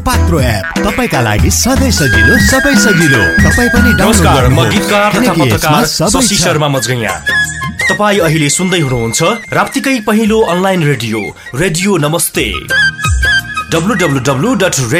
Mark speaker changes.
Speaker 1: पात्रो app तपाईका लागि सधैँ सजिलो सबै सजिलो तपाई पनि
Speaker 2: नमस्कार म गीतकार तथा पत्रकार शशि शर्मा मजगैया तपाई अहिले सुन्दै हुनुहुन्छ राप्तीकै पहिलो अनलाइन रेडियो नमस्ते www